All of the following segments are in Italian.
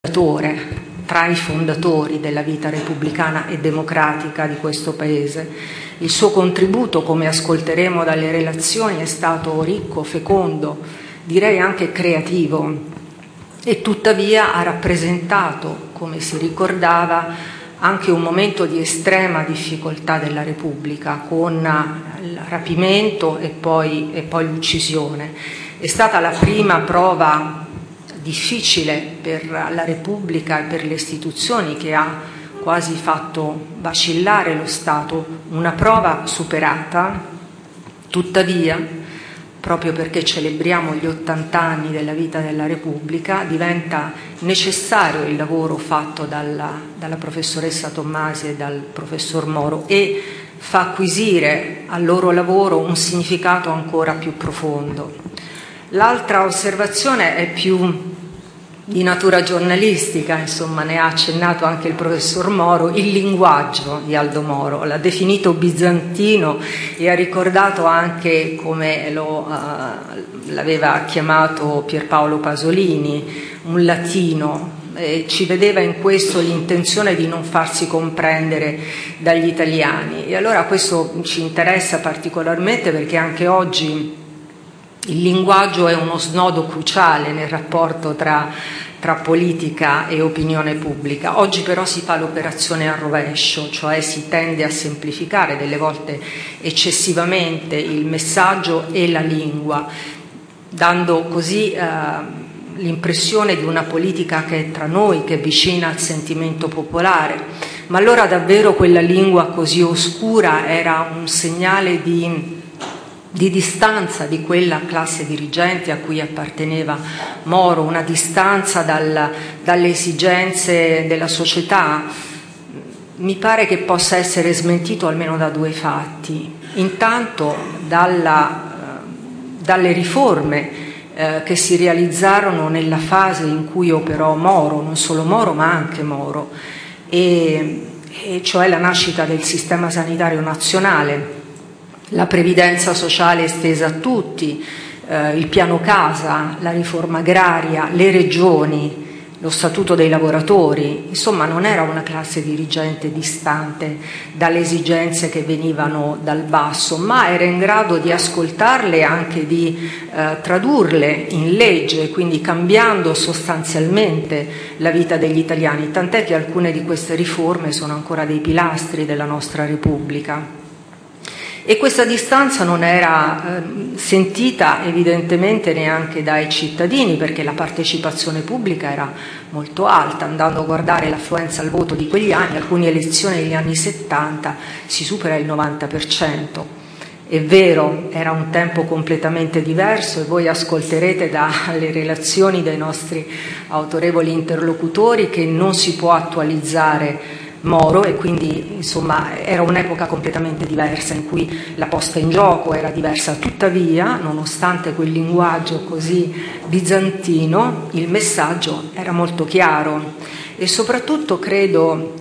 tra i fondatori della vita repubblicana e democratica di questo Paese. Il suo contributo, come ascolteremo dalle relazioni, è stato ricco, fecondo, direi anche creativo, e tuttavia ha rappresentato, come si ricordava, anche un momento di estrema difficoltà della Repubblica, con il rapimento e poi l'uccisione. È stata la prima prova difficile per la Repubblica e per le istituzioni, che ha quasi fatto vacillare lo Stato, una prova superata. Tuttavia, proprio perché celebriamo gli 80 anni della vita della Repubblica, diventa necessario il lavoro fatto dalla professoressa Tommasi e dal professor Moro, e fa acquisire al loro lavoro un significato ancora più profondo. L'altra osservazione è più di natura giornalistica, insomma, ne ha accennato anche il professor Moro. Il linguaggio di Aldo Moro l'ha definito bizantino e ha ricordato anche come l'aveva chiamato Pierpaolo Pasolini, un latino, e ci vedeva in questo l'intenzione di non farsi comprendere dagli italiani. E allora questo ci interessa particolarmente, perché anche oggi il linguaggio è uno snodo cruciale nel rapporto tra politica e opinione pubblica. Oggi però si fa l'operazione al rovescio, cioè si tende a semplificare, delle volte eccessivamente, il messaggio e la lingua, dando così l'impressione di una politica che è tra noi, che è vicina al sentimento popolare. Ma allora davvero quella lingua così oscura era un segnale di distanza di quella classe dirigente a cui apparteneva Moro, una distanza dalle esigenze della società. Mi pare che possa essere smentito almeno da due fatti. Intanto dalle riforme che si realizzarono nella fase in cui operò Moro, non solo Moro ma anche Moro, e cioè la nascita del sistema sanitario nazionale, la previdenza sociale estesa a tutti, il piano casa, la riforma agraria, le regioni, lo statuto dei lavoratori. Insomma, non era una classe dirigente distante dalle esigenze che venivano dal basso, ma era in grado di ascoltarle e anche di tradurle in legge, quindi cambiando sostanzialmente la vita degli italiani, tant'è che alcune di queste riforme sono ancora dei pilastri della nostra Repubblica. E questa distanza non era sentita evidentemente neanche dai cittadini, perché la partecipazione pubblica era molto alta. Andando a guardare l'affluenza al voto di quegli anni, alcune elezioni degli anni 70 si supera il 90%. È vero, era un tempo completamente diverso, e voi ascolterete dalle relazioni dei nostri autorevoli interlocutori che non si può attualizzare Moro, e quindi insomma era un'epoca completamente diversa in cui la posta in gioco era diversa. Tuttavia, nonostante quel linguaggio così bizantino, il messaggio era molto chiaro, e soprattutto credo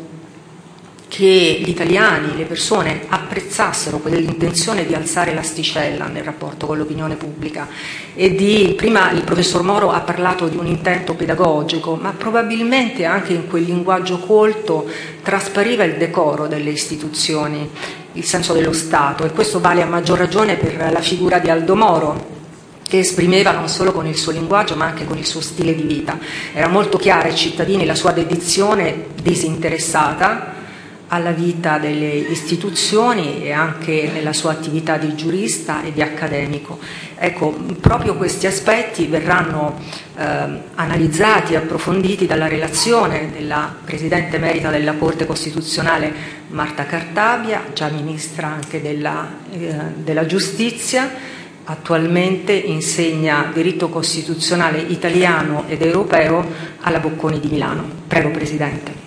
che gli italiani, le persone, apprezzassero quell'intenzione di alzare l'asticella nel rapporto con l'opinione pubblica, e prima il professor Moro ha parlato di un intento pedagogico, ma probabilmente anche in quel linguaggio colto traspariva il decoro delle istituzioni, il senso dello Stato, e questo vale a maggior ragione per la figura di Aldo Moro, che esprimeva non solo con il suo linguaggio ma anche con il suo stile di vita. Era molto chiara ai cittadini la sua dedizione disinteressata alla vita delle istituzioni, e anche nella sua attività di giurista e di accademico. Ecco, proprio questi aspetti verranno analizzati e approfonditi dalla relazione della Presidente Emerita della Corte Costituzionale Marta Cartabia, già Ministra anche della Giustizia. Attualmente insegna diritto costituzionale italiano ed europeo alla Bocconi di Milano. Prego, Presidente.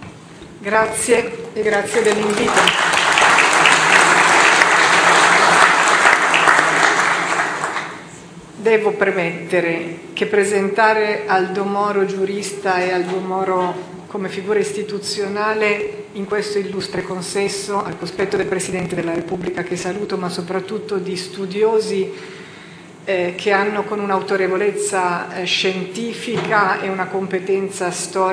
Grazie e grazie dell'invito. Devo premettere che presentare Aldo Moro giurista e Aldo Moro come figura istituzionale in questo illustre consesso, al cospetto del Presidente della Repubblica, che saluto, ma soprattutto di studiosi che hanno con un'autorevolezza scientifica e una competenza storica